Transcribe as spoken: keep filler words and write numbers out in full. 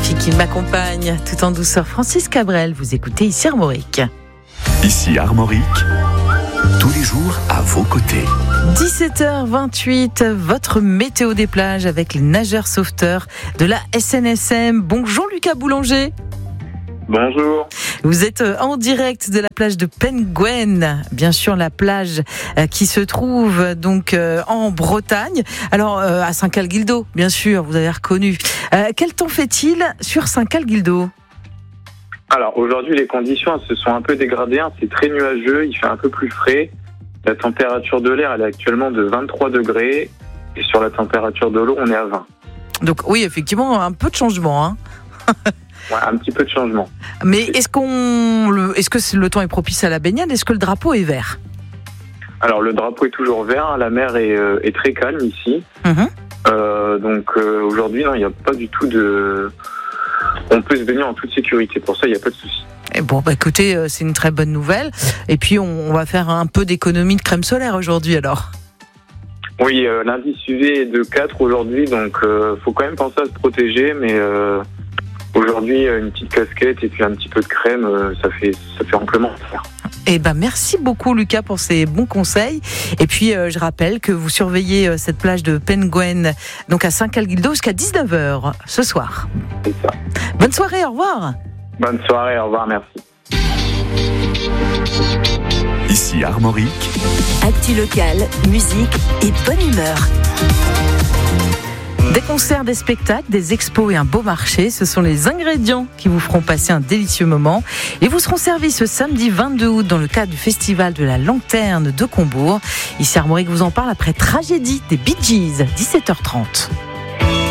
puis qui m'accompagne tout en douceur. Francis Cabrel, vous écoutez ici Armorique. Ici Armorique, tous les jours à vos côtés. dix-sept heures vingt-huit, votre météo des plages avec les nageurs sauveteurs de la S N S M. Bonjour Lucas Boulanger. Bonjour. Vous êtes en direct de la plage de Penguin, bien sûr la plage qui se trouve donc en Bretagne. Alors à Saint-Calguildo, bien sûr, vous avez reconnu. Euh, quel temps fait-il sur Saint-Calguildo ? Alors aujourd'hui les conditions elles se sont un peu dégradées, hein. C'est très nuageux, il fait un peu plus frais. La température de l'air elle est actuellement de vingt-trois degrés et sur la température de l'eau on est à vingt. Donc oui effectivement un peu de changement, hein. Ouais, un petit peu de changement. Mais est-ce qu'on, le, est-ce que le temps est propice à la baignade ? Est-ce que le drapeau est vert ? Alors le drapeau est toujours vert, la mer est, euh, est très calme ici. Mmh. Euh, donc euh, aujourd'hui non, il n'y a pas du tout de. On peut se baigner en toute sécurité. Pour ça, il n'y a pas de souci. Et bon, bah écoutez, c'est une très bonne nouvelle. Et puis on, on va faire un peu d'économie de crème solaire aujourd'hui alors. Oui, euh, l'indice U V est de quatre aujourd'hui, donc euh, faut quand même penser à se protéger, mais. Euh, Aujourd'hui, une petite casquette et puis un petit peu de crème, ça fait, ça fait amplement faire. Eh ben, merci beaucoup Lucas pour ces bons conseils. Et puis, euh, je rappelle que vous surveillez euh, cette plage de Penguin, donc à Saint-Calguildo jusqu'à dix-neuf heures ce soir. C'est ça. Bonne soirée, au revoir. Bonne soirée, au revoir, merci. Ici Armorique. Actu locale, musique et bonne humeur. Des concerts, des spectacles, des expos et un beau marché, ce sont les ingrédients qui vous feront passer un délicieux moment. Et vous seront servis ce samedi vingt-deux août dans le cadre du festival de la Lanterne de Combourg. Ici Armorique vous en parle après Tragédie des Bee Gees, dix-sept heures trente.